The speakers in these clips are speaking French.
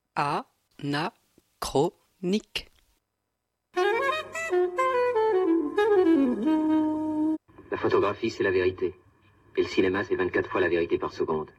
Anachronique. La photographie, c'est la vérité. Et le cinéma, c'est 24 fois la vérité par seconde.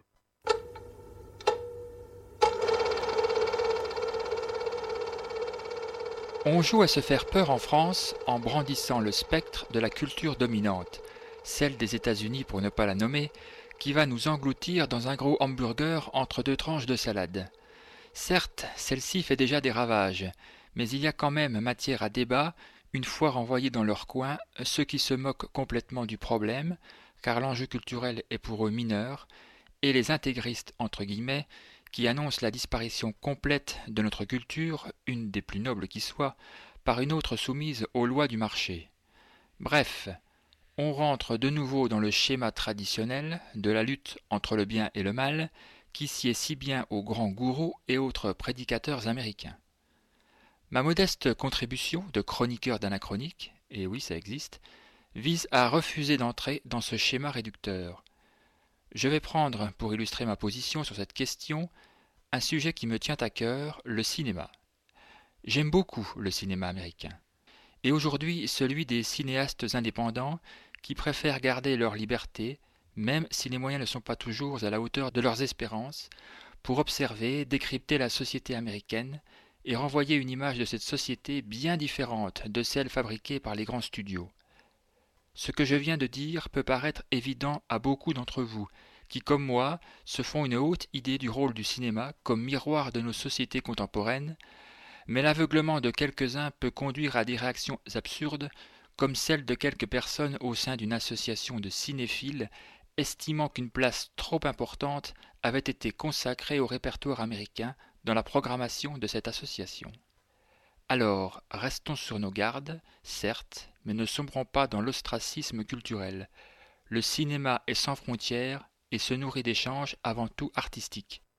On joue à se faire peur en France en brandissant le spectre de la culture dominante, celle des États-Unis pour ne pas la nommer, qui va nous engloutir dans un gros hamburger entre deux tranches de salade. Certes, celle-ci fait déjà des ravages, mais il y a quand même matière à débat une fois renvoyés dans leur coin ceux qui se moquent complètement du problème, car l'enjeu culturel est pour eux mineur, et les intégristes entre guillemets, qui annoncent la disparition complète de notre culture, une des plus nobles qui soit, par une autre soumise aux lois du marché. Bref, on rentre de nouveau dans le schéma traditionnel de la lutte entre le bien et le mal, qui sied si bien aux grands gourous et autres prédicateurs américains. Ma modeste contribution de chroniqueur d'anachronique, et oui ça existe, vise à refuser d'entrer dans ce schéma réducteur. Je vais prendre, pour illustrer ma position sur cette question, un sujet qui me tient à cœur, le cinéma. J'aime beaucoup le cinéma américain. Et aujourd'hui celui des cinéastes indépendants qui préfèrent garder leur liberté, même si les moyens ne sont pas toujours à la hauteur de leurs espérances, pour observer, décrypter la société américaine et renvoyer une image de cette société bien différente de celle fabriquée par les grands studios. Ce que je viens de dire peut paraître évident à beaucoup d'entre vous, qui, comme moi, se font une haute idée du rôle du cinéma comme miroir de nos sociétés contemporaines, mais l'aveuglement de quelques-uns peut conduire à des réactions absurdes, comme celle de quelques personnes au sein d'une association de cinéphiles, estimant qu'une place trop importante avait été consacrée au répertoire américain dans la programmation de cette association. Alors, restons sur nos gardes, certes, mais ne sombrons pas dans l'ostracisme culturel. Le cinéma est sans frontières et se nourrit d'échanges avant tout artistiques.